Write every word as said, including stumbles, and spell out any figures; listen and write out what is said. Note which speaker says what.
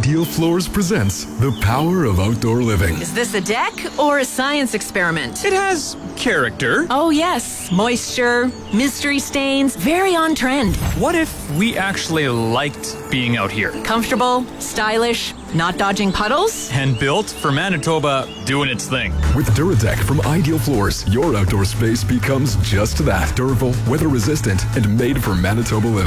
Speaker 1: Ideal Floors presents the power of outdoor living.
Speaker 2: Is this a deck or a science experiment?
Speaker 3: It has character.
Speaker 2: Oh yes, moisture, mystery stains, very on trend.
Speaker 3: What if we actually liked being out here?
Speaker 2: Comfortable, stylish, not dodging puddles?
Speaker 3: And built for Manitoba doing its thing.
Speaker 1: With DuraDeck from Ideal Floors, your outdoor space becomes just that. Durable, weather resistant, and made for Manitoba living.